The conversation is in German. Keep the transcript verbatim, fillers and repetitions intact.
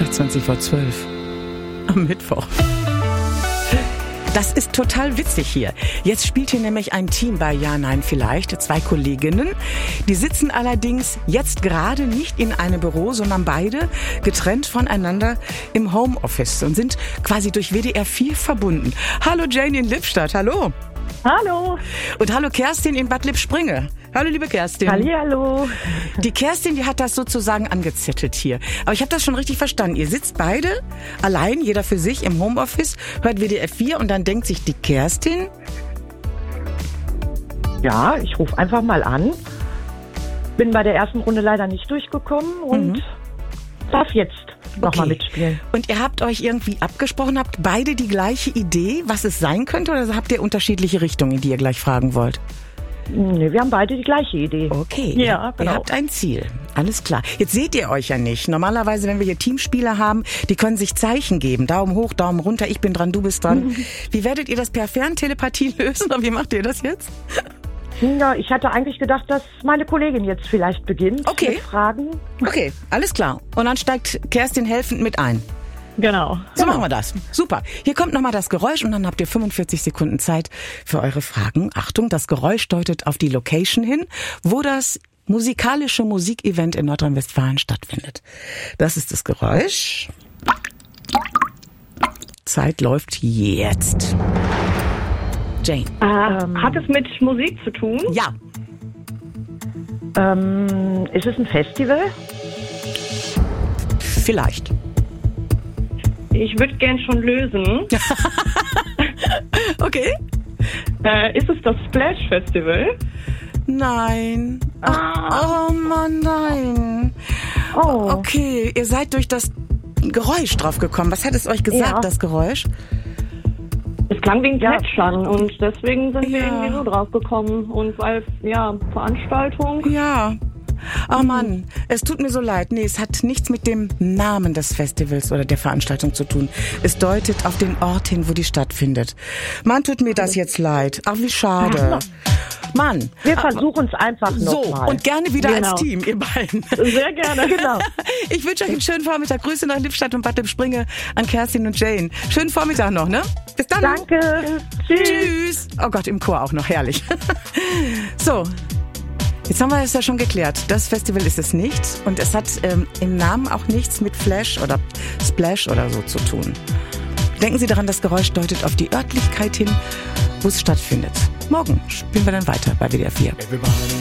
achtundzwanzig vor zwölf. Am Mittwoch. Das ist total witzig hier. Jetzt spielt hier nämlich ein Team bei Ja, Nein, Vielleicht. Zwei Kolleginnen. Die sitzen allerdings jetzt gerade nicht in einem Büro, sondern beide getrennt voneinander im Homeoffice und sind quasi durch W D R vier verbunden. Hallo Jane in Lippstadt, hallo. Hallo. Und hallo Kerstin in Bad Lippspringe. Hallo liebe Kerstin. Hallihallo. Die Kerstin, die hat das sozusagen angezettelt hier. Aber ich habe das schon richtig verstanden. Ihr sitzt beide allein, jeder für sich im Homeoffice, hört W D R vier und dann denkt sich die Kerstin... Ja, ich rufe einfach mal an. Bin bei der ersten Runde leider nicht durchgekommen und Mhm. darf jetzt nochmal Okay. mitspielen. Und ihr habt euch irgendwie abgesprochen, habt beide die gleiche Idee, was es sein könnte, oder habt ihr unterschiedliche Richtungen, in die ihr gleich fragen wollt? Nee, wir haben beide die gleiche Idee. Okay, Ja, ihr, genau. ihr habt ein Ziel. Alles klar. Jetzt seht ihr euch ja nicht. Normalerweise, wenn wir hier Teamspieler haben, die können sich Zeichen geben. Daumen hoch, Daumen runter, ich bin dran, du bist dran. Wie werdet ihr das per Ferntelepathie lösen? Und wie macht ihr das jetzt? Ja, ich hatte eigentlich gedacht, dass meine Kollegin jetzt vielleicht beginnt Okay. mit Fragen. Okay, alles klar. Und dann steigt Kerstin helfend mit ein. Genau. So machen wir das. Super. Hier kommt nochmal das Geräusch und dann habt ihr fünfundvierzig Sekunden Zeit für eure Fragen. Achtung, das Geräusch deutet auf die Location hin, wo das musikalische Musikevent in Nordrhein-Westfalen stattfindet. Das ist das Geräusch. Zeit läuft jetzt. Jane. Äh, Ähm. hat es mit Musik zu tun? Ja. Ähm, ist es ein Festival? Vielleicht. Ich würde gern schon lösen. Okay. Äh, ist es das Splash Festival? Nein. Ach, oh Mann, nein. Oh. Okay, ihr seid durch das Geräusch drauf gekommen. Was hat es euch gesagt, Ja. das Geräusch? Es klang wie ein Ja. Plätschern und deswegen sind wir Ja. irgendwie so drauf gekommen. Und weil, ja, Veranstaltung. Ja. Oh Mann, es tut mir so leid. Nee, es hat nichts mit dem Namen des Festivals oder der Veranstaltung zu tun. Es deutet auf den Ort hin, wo die stattfindet. Mann, tut mir das jetzt leid. Ach, wie schade. Mann. Wir versuchen es einfach So, nochmal. und gerne wieder Genau. als Team, ihr beiden. Sehr gerne. Genau. Ich wünsche euch einen schönen Vormittag. Grüße nach Lippstadt und Bad Lippspringe an Kerstin und Jane. Schönen Vormittag noch, ne? Bis dann. Danke. Tschüss. Tschüss. Oh Gott, im Chor auch noch, herrlich. So, jetzt haben wir es ja schon geklärt. Das Festival ist es nicht und es hat ähm, im Namen auch nichts mit Flash oder Splash oder so zu tun. Denken Sie daran, das Geräusch deutet auf die Örtlichkeit hin, wo es stattfindet. Morgen spielen wir dann weiter bei W D R vier.